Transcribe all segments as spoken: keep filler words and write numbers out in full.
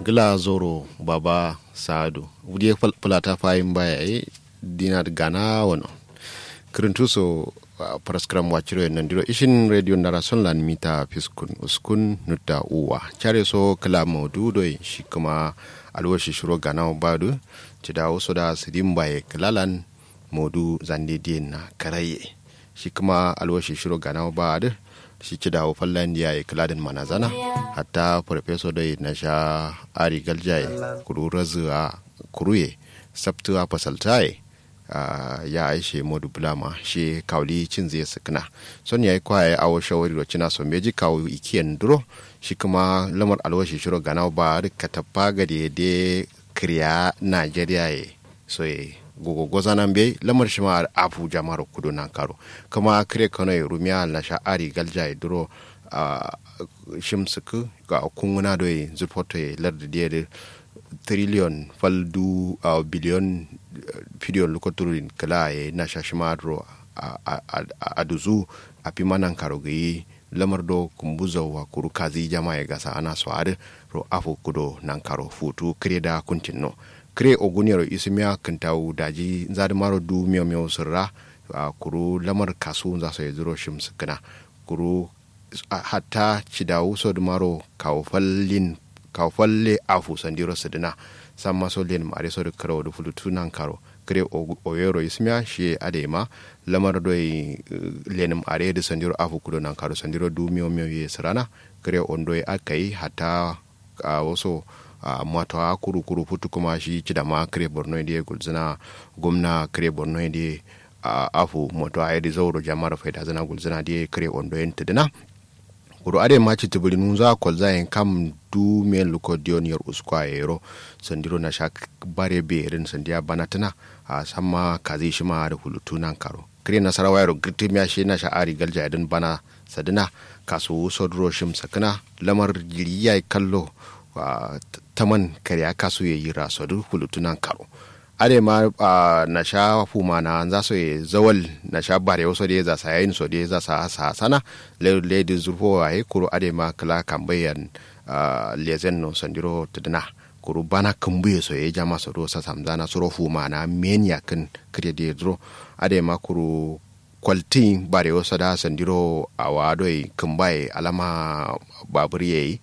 gila zoro baba sadu wudi fulata fayin baya e dinar gana wono kirintuso paraskram wachiro nan diro ishin radio ndara sonlan mita fiskun uskun nutta uwa chare so kala maudu shi kuma alwashi shiro gana badu cida wasu da sidim baye kalalan modu zande na karaye shi kuma alwashi shiro gana badu shi cida wa fallan ya yi kaladin manazana hatta professor da na sha ari galjaye kururazuwa kuruye sabtuwa fasaltaye Uh, ya aishe modu bulama shi kauli cin zai sakna son yayi kwaye awo shawari ro cina so meji kawo ikiyan duro shi kuma lamar alwashi shiro gana ba rika tafaga da de kriya Nigeria ye so ye gogo gozanan be lamar shi ma afu jama'ar kudu nan karo kuma kire kano ya rumiya na sha ari galja duro uh, shimsuku ga kunguna do ye zupoto ye lardi de trillion faldu a uh, billion fidiyon lokoturin kala ya na shashimadro a duzu a fi manan karogayi lamar do kumbuzo wa kuru kazi jama ya gasa ana swade ro afu kudo nan karo futu kire da kuntinno kire oguniyar isimiya kintawu daji zadi maro du miyo miyo sirra a kuru lamar kasu za su yi zuro shimsu kana kuru hatta cidawu so maro kawfallin kawfalle afu sandiro sidina samma so len mare so de karo do fulutu nan karo kre o yero ismiya shi adema lamar do lenum are de sandiro afu kudo nan karo sandiro du miyo miyo ye sarana kre ondo akai hata waso mato akuru kuru futu kuma shi cidama kre borno de gulzina gumna kre borno de afu moto ayde zawro jamara faida zana gulzina de kre ondo entedina kuro ade machi tibuli nunza kolza en kam du men luko dioniyar uskwa yero sandiro na shak bare berin sandiya banatana a sama kazi shima da hulutu nan karo kire nasarawa yaro girtimiya shi na sha'ari galja idan bana sadina kasu sodro shim sakana lamar jiriya kallo taman kariya kasu yayi rasodu hulutu nan karo ade ma uh, na sha fuma na za su yi zawal na sha bare wasu da ya zasa yayin so da ya zasa sa sana lady zurfo wa yi kuro ade ma kala kambayan uh, lezen no sandiro tudana kuro bana kambuye so ya jama so do sa samzana suro fuma na menya kan kire da dro ade ma kuro kwaltin bare wasu da sandiro awado yi kambaye alama babur yayi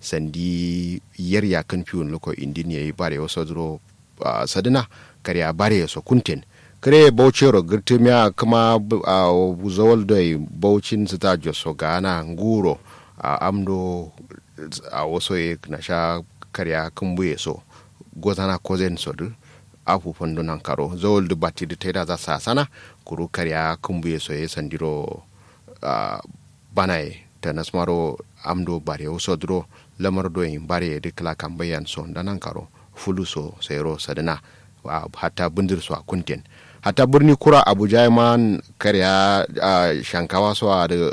sandi yar ya kan fiyon loko indin yayi bare wasu dro uh, sadina kariya bare so kunten kare bauchero girtimiya kuma a uh, zawal dai bauchin ta joso gana nguro a uh, amdo a uh, waso e na sha kariya kumbuye so gozana kozen so du afu fondo nan karo zawal du batti de teda za sa sana kuru kariya kumbuye so e sandiro uh, banai tanasmaro amdo bare so dro lamar do in bare de kala kambayan so danan karo fuluso sayro sadana hatta bindir su a kunten hatta birni kura abuja man karya shankawa su da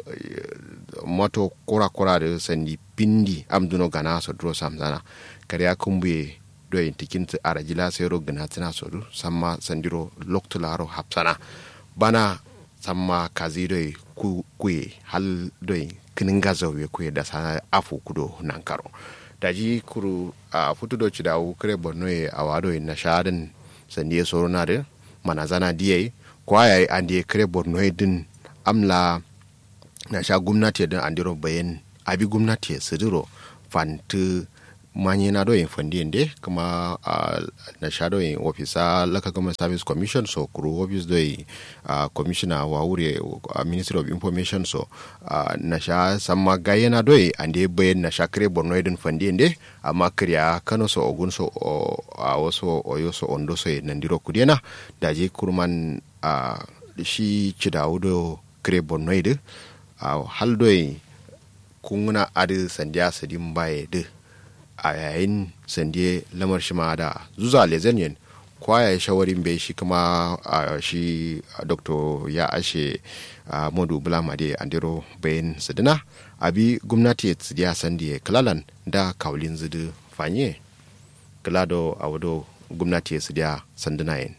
moto kura kura da sandi pindi amduno gana so dro samzana karya kumbuye do yin tikin arajila sayro gana tana so du samma sandiro loktularo hapsana bana samma kazido ku kuye hal do kinin gazawe kuye da sana afu kudo nan karo daji kuru a uh, futu do cida u kare borno e awado e na shadan sandiye soro na de manazana diye kwa ya andi kare borno e din amla na sha gwamnati din andiro bayan abi gwamnati sidiro fantu manye na do e fandi inde kuma uh, na sha do e ofisa laka government service commission so kuru office do e uh, commissioner wa ure uh, ministry of information so uh, na sha samma gayena do e ande bayan na sha kare borno din fandi inde amma kriya kano so ogun so o a waso oyo so ondo so e nandiro kudena daje kurman uh, shi cidawudo kare borno de uh, haldo e kunguna adi sandiya sadim baye de a yayin sandiye lamar shi ma da zuza lezenyen kwaya shawarin bai shi kuma a shi dr ya ashe a modu bulamade andiro bayan sadina abi gwamnati ya sandiye kalalan da kaulin zudu fanye kalado a wado gwamnati ya sadiya sandina yin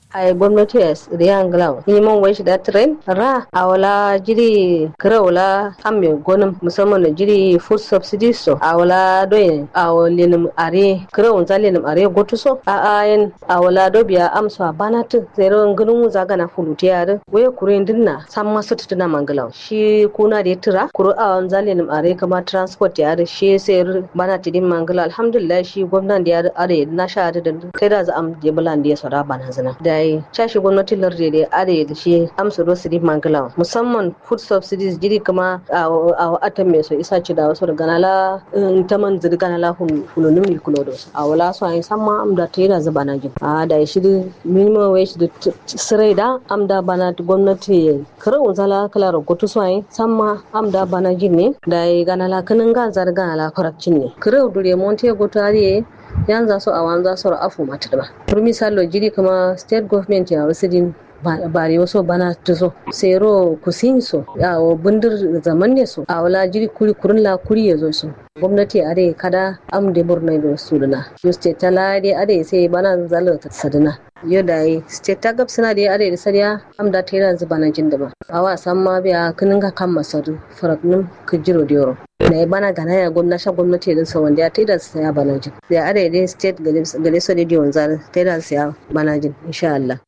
ai gwamnati ya riyan glaw ni man wai shi da train ra awala jiri krawla amme gonum musamman da jiri food subsidies so awala doyin awalin are krawun zalin are gotuso a ayin awala do biya amsa banatu zero ngunu zaga na fulutiya da wai kurin dinna san masu tutuna manglaw shi kuna da tura kuru awan zalin are kama transport ya da shi sai bana tidin manglaw alhamdulillah shi gwamnan da ya are na sha da kai da za am je bulan da ya sara bana zina dai shashi gwamnati larde da are da shi amsa do sidin manglaw musamman food subsidies jiri kama a atan mai so isa ci da wasu da ganala ta man zirga ganala hulunun milkulo da a wala so ai samma am da ta yana zuba na jin a da shi minimum wage da sirai da am da bana gwamnati karawun zala kala ragotu so ai samma am da bana jin ne da ganala kanin gan zar ganala farakcin ne karaw dure monte gotare yanzu so a wanza so afu mata ba turmi sallo jiri kama state government ya wasu din bari wasu bana tuzo sero kusinso ya bundir zaman ne so a wala jiri kuri kurin la kuri ya zo su gwamnati are kada am de borno do sudana yo state tala de are sai bana zalo ta sadana yo dai state ta gab suna da are da sariya am da tera zubana jin da ba awa san ma biya kinin ga kan masadu faraknum kujiro dioro da bana gana ya gwamnati gwamnati din sa wanda ya tera saya bana jin da are da state gale gale so da wanzar tera saya bana jin insha Allah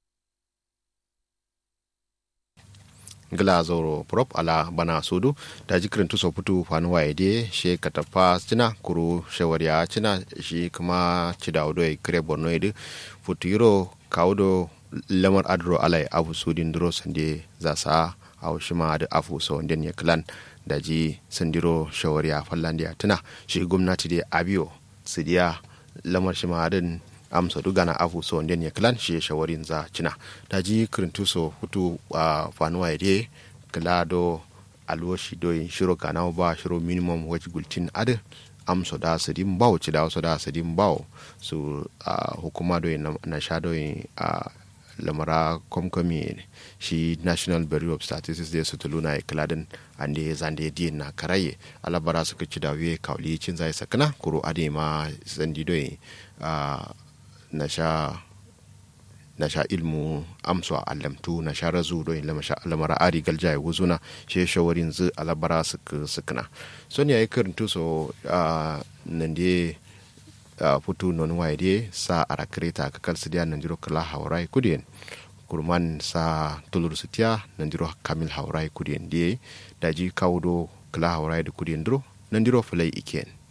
gila zoro prop ala bana sudu da jikirin tuso putu fanuwa ide she katafa cina kuru shawariya cina shi kuma cidawdo e kire borno ide futuro kawdo lamar adro alai afu sudin duro sande zasa aw shima da afu so den ya klan da ji sandiro shawariya fallandiya tuna shi gwamnati da abiyo sidiya lamar shima din amsa dugana afu so nden ya klan shi shawarin za cina daji kirintuso hutu a fanuwa ide klado alwoshi doyin shiro kana ba shiro minimum wage gultin ade amso da sadin bawo ci da so da sadin bawo su hukuma doyin na sha doyin a lamara komkomi shi National Bureau of Statistics da su tuluna kladin ande zande din na karaye alabara suka ci dawe kauli cin zai sakana kuro ade ma zandi doyin na sha na sha ilmu amso alamtu na sha razu do in lamara ari galjaye wuzuna she shawarin zu alabara suka sukna so ne ay karantu so nan de futu non waide sa arakreta ka kalsu dia nan diro kala hawrai kudien kurman sa tulur sutia nan diro kamil hawrai kudien die daji kawdo kala hawrai de kudien dro nan diro fulai iken